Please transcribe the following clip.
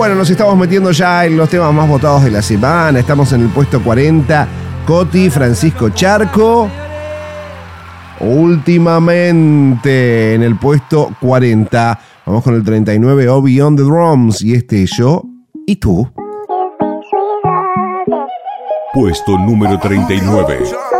Bueno, nos estamos metiendo ya en los temas más votados de la semana. Estamos en el puesto 40. Coti, Francisco Charco. Últimamente en el puesto 40. Vamos con el 39, Obi on the Drums. Y Yo y Tú. Puesto número 39.